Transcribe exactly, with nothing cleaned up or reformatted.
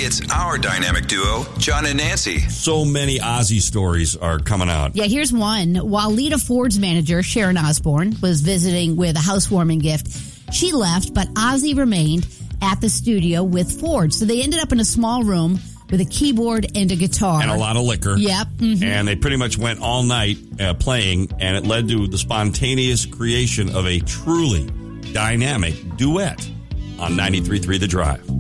It's our dynamic duo, John and Nancy. So many Ozzy stories are coming out. Yeah, here's one. While Lita Ford's manager, Sharon Osbourne, was visiting with a housewarming gift, she left, but Ozzy remained at the studio with Ford. So they ended up in a small room with a keyboard and a guitar. And a lot of liquor. Yep. Mm-hmm. And they pretty much went all night uh, playing, and it led to the spontaneous creation of a truly dynamic duet on ninety-three point three The Drive.